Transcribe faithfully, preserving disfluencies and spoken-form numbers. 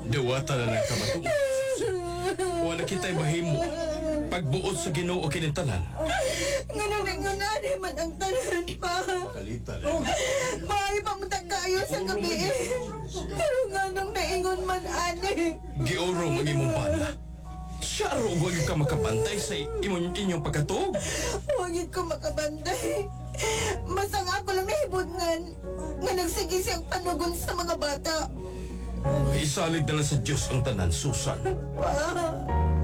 Dawata na lang kamatuon. Wala kita'y mahimo. Pagbuot sa Ginoo kinintanan. Nganong nangunani man ang tanan pa. Kalita Maaari pa mutag kayo sa gabi eh. Pero nganong naingon man ani. Giorong ang imong bala. Siya ro huwag ka makapantay sa imong inyong pagkatog. Huwagin ko makabantay. Masang ako lang nahibungan nga nagsige siyang panugon sa mga bata. Isalig na lang sa Diyos ang tanan, Susan. Pa.